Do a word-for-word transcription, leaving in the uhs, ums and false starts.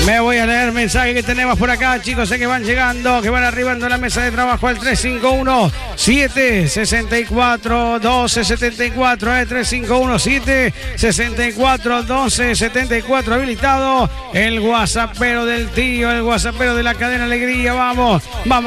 Me voy a leer mensajes que tenemos por acá, chicos, sé que van llegando, que van arribando a la mesa de trabajo al tres cinco uno, siete seis cuatro, uno dos siete cuatro, eh, tres cinco uno, siete seis cuatro, uno dos siete cuatro, habilitado el WhatsAppero del tío, el WhatsAppero de la cadena Alegría, vamos, vamos.